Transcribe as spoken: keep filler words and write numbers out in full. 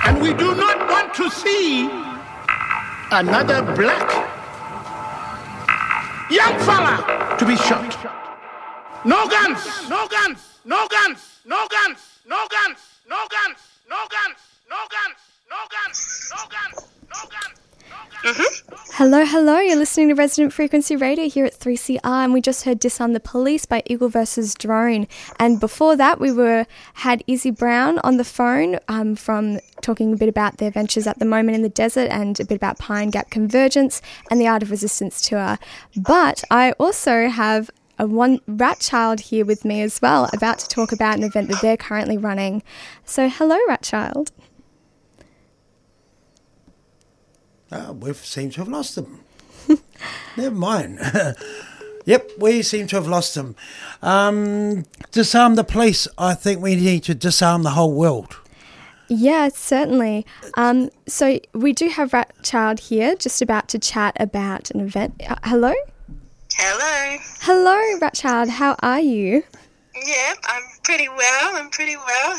And we do not want to see another black young fella to be shot. No guns, no guns, no guns, no guns, no guns, no guns, no guns, no guns, no guns, no guns, no guns. Mm-hmm. Hello, hello. You're listening to Resident Frequency Radio here at three C R, and we just heard "Disarm the Police" by Eagle versus Drone. And before that, we were had Izzy Brown on the phone um, from talking a bit about their ventures at the moment in the desert and a bit about Pine Gap Convergence and the Art of Resistance tour. But I also have a one Rat Child here with me as well, about to talk about an event that they're currently running. So, hello, Rat Child. Uh, we seem to have lost them. Never mind. Yep, we seem to have lost them. Um, disarm the police. I think we need to disarm the whole world. Yeah, certainly. Um, so we do have Rat Child here, just about to chat about an event. Uh, hello? Hello. Hello, Rat Child. How are you? Yeah, I'm pretty well. I'm pretty well.